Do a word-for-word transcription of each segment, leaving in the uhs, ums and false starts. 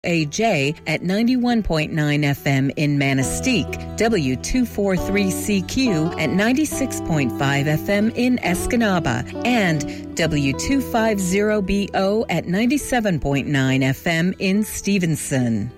A J at ninety-one point nine F M in Manistee, W two forty-three C Q at ninety-six point five F M in Escanaba, and W two fifty B O at ninety-seven point nine F M in Stevenson.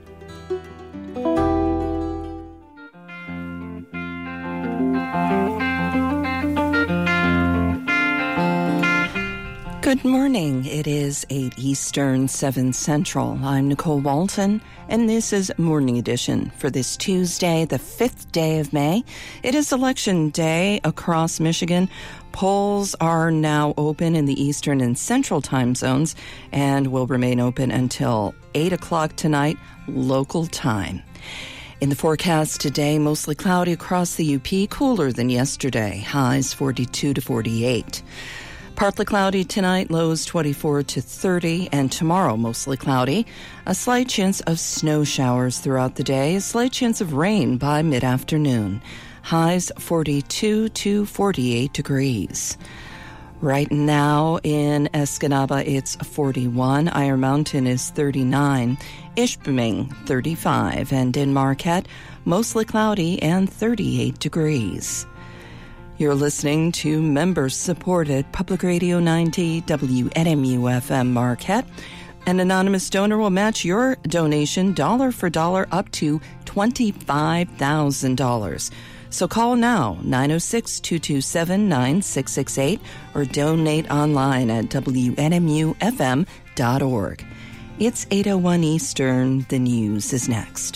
Good morning. It is eight Eastern, seven Central. I'm Nicole Walton, and this is Morning Edition for this Tuesday, the fifth day of May. It is Election Day across Michigan. Polls are now open in the Eastern and Central time zones and will remain open until eight o'clock tonight, local time. In the forecast today, mostly cloudy across the U P, cooler than yesterday, highs forty-two to forty-eight. Partly cloudy tonight, lows twenty-four to thirty, and tomorrow mostly cloudy. A slight chance of snow showers throughout the day, a slight chance of rain by mid-afternoon. Highs forty-two to forty-eight degrees. Right now in Escanaba, it's forty-one. Iron Mountain is thirty-nine. Ishpeming, thirty-five. And in Marquette, mostly cloudy and thirty-eight degrees. You're listening to member-supported Public Radio ninety W N M U F M Marquette. An anonymous donor will match your donation dollar for dollar up to twenty-five thousand dollars. So call now, nine oh six, two two seven, nine six six eight, or donate online at W N M U F M dot org. It's eight oh one Eastern. The news is next.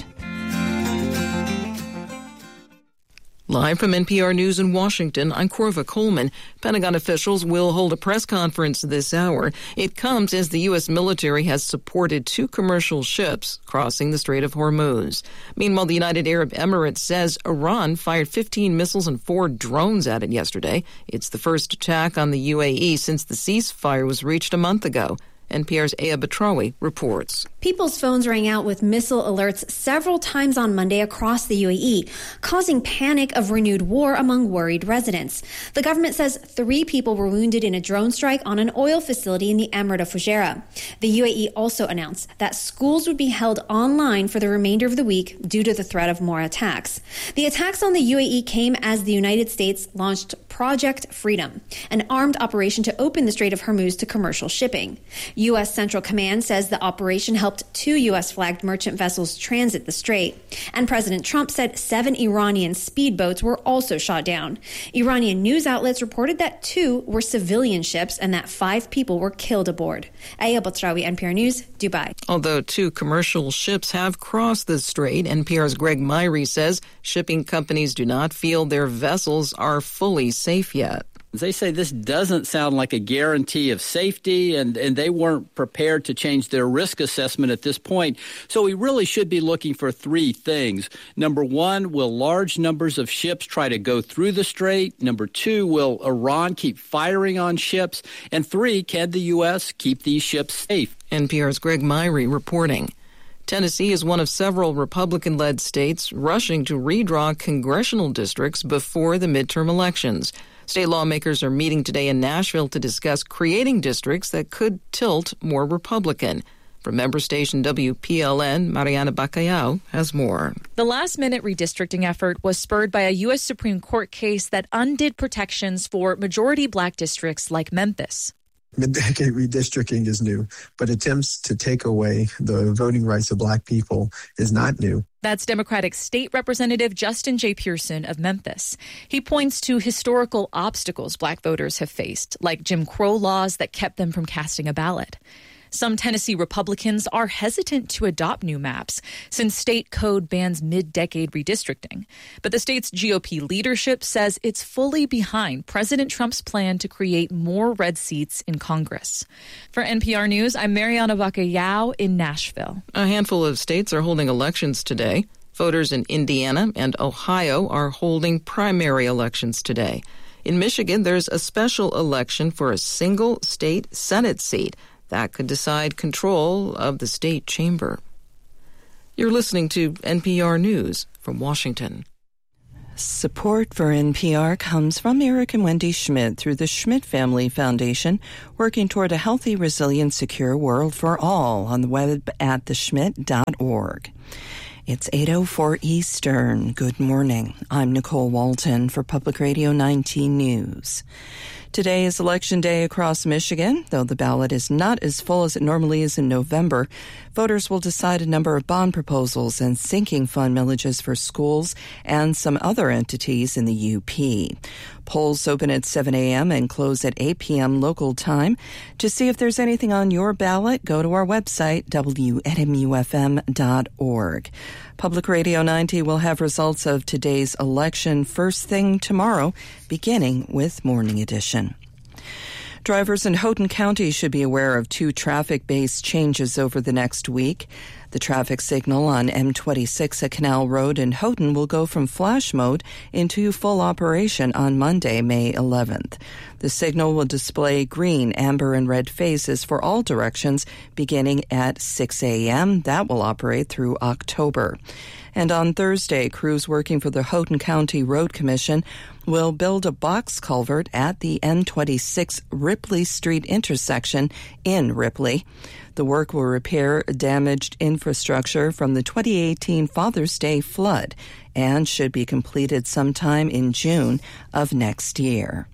Live from N P R News in Washington, I'm Corva Coleman. Pentagon officials will hold a press conference this hour. It comes as the U S military has supported two commercial ships crossing the Strait of Hormuz. Meanwhile, the United Arab Emirates says Iran fired fifteen missiles and four drones at it yesterday. It's the first attack on the U A E since the ceasefire was reached a month ago. N P R's Aya Batrawi reports. People's phones rang out with missile alerts several times on Monday across the U A E, causing panic of renewed war among worried residents. The government says three people were wounded in a drone strike on an oil facility in the Emirate of Fujairah. The U A E also announced that schools would be held online for the remainder of the week due to the threat of more attacks. The attacks on the U A E came as the United States launched Project Freedom, an armed operation to open the Strait of Hormuz to commercial shipping. U S Central Command says the operation helped two U S-flagged merchant vessels transit the strait. And President Trump said seven Iranian speedboats were also shot down. Iranian news outlets reported that two were civilian ships and that five people were killed aboard. Aya Batrawi, N P R News, Dubai. Although two commercial ships have crossed the strait, N P R's Greg Myrie says shipping companies do not feel their vessels are fully safe yet. They say this doesn't sound like a guarantee of safety, and, and they weren't prepared to change their risk assessment at this point. So we really should be looking for three things. Number one, will large numbers of ships try to go through the strait? Number two, will Iran keep firing on ships? And three, can the U S keep these ships safe? N P R's Greg Myrie reporting. Tennessee is one of several Republican-led states rushing to redraw congressional districts before the midterm elections. State lawmakers are meeting today in Nashville to discuss creating districts that could tilt more Republican. From member station W P L N, Mariana Bacallao has more. The last-minute redistricting effort was spurred by a U S Supreme Court case that undid protections for majority black districts like Memphis. Mid-decade redistricting is new, but attempts to take away the voting rights of black people is not new. That's Democratic State Representative Justin J. Pearson of Memphis. He points to historical obstacles black voters have faced, like Jim Crow laws that kept them from casting a ballot. Some Tennessee Republicans are hesitant to adopt new maps since state code bans mid-decade redistricting. But the state's G O P leadership says it's fully behind President Trump's plan to create more red seats in Congress. For N P R News, I'm Mariana Bacallao in Nashville. A handful of states are holding elections today. Voters in Indiana and Ohio are holding primary elections today. In Michigan, there's a special election for a single state Senate seat that could decide control of the state chamber. You're listening to N P R News from Washington. Support for N P R comes from Eric and Wendy Schmidt through the Schmidt Family Foundation, working toward a healthy, resilient, secure world for all on the web at the schmidt dot org. It's eight oh four Eastern. Good morning. I'm Nicole Walton for Public Radio nineteen News. Today is Election Day across Michigan. Though the ballot is not as full as it normally is in November, voters will decide a number of bond proposals and sinking fund millages for schools and some other entities in the U P. Polls open at seven a.m. and close at eight p.m. local time. To see if there's anything on your ballot, go to our website, w n m u f m dot org. Public Radio ninety will have results of today's election first thing tomorrow, beginning with Morning Edition. Drivers in Houghton County should be aware of two traffic-based changes over the next week. The traffic signal on M twenty-six at Canal Road in Houghton will go from flash mode into full operation on Monday, May eleventh. The signal will display green, amber, and red phases for all directions beginning at six a.m. That will operate through October. And on Thursday, crews working for the Houghton County Road Commission will build a box culvert at the M twenty-six Ripley Street intersection in Ripley. The work will repair damaged infrastructure from the twenty eighteen Father's Day flood and should be completed sometime in June of next year.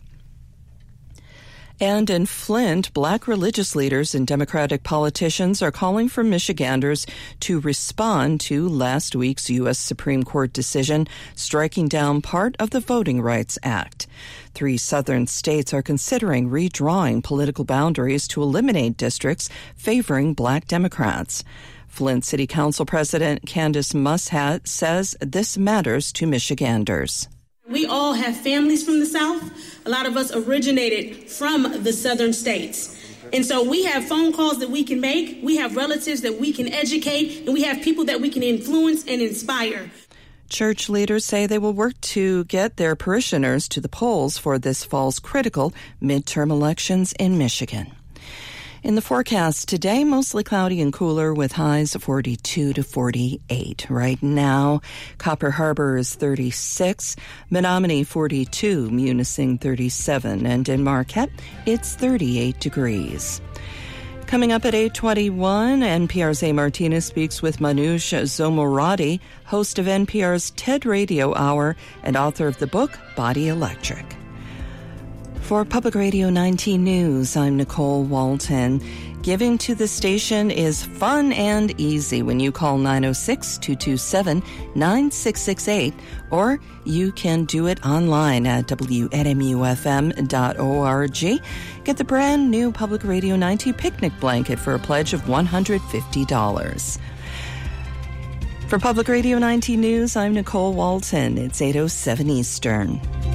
And in Flint, black religious leaders and Democratic politicians are calling for Michiganders to respond to last week's U S Supreme Court decision striking down part of the Voting Rights Act. Three southern states are considering redrawing political boundaries to eliminate districts favoring black Democrats. Flint City Council President Candace Mushat says this matters to Michiganders. We all have families from the South. A lot of us originated from the southern states. And so we have phone calls that we can make. We have relatives that we can educate. And we have people that we can influence and inspire. Church leaders say they will work to get their parishioners to the polls for this fall's critical midterm elections in Michigan. In the forecast today, mostly cloudy and cooler with highs of forty-two to forty-eight. Right now, Copper Harbor is thirty-six, Menominee forty-two, Munising thirty-seven, and in Marquette, it's thirty-eight degrees. Coming up at eight twenty-one, N P R's A. Martinez speaks with Manoush Zomorodi, host of N P R's TED Radio Hour and author of the book Body Electric. For Public Radio nineteen News, I'm Nicole Walton. Giving to the station is fun and easy when you call nine oh six, two two seven, nine six six eight, or you can do it online at w n m u f m dot org. Get the brand new Public Radio ninety picnic blanket for a pledge of one hundred fifty dollars. For Public Radio nineteen News, I'm Nicole Walton. It's eight oh seven Eastern.